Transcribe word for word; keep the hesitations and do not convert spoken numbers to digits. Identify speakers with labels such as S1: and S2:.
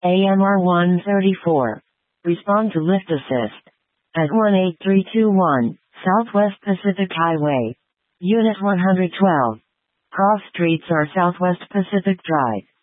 S1: A M R one thirty-four. Respond to lift assist. At one eight three two one, Southwest Pacific Highway. Unit one twelve. Cross streets are Southwest Pacific Drive.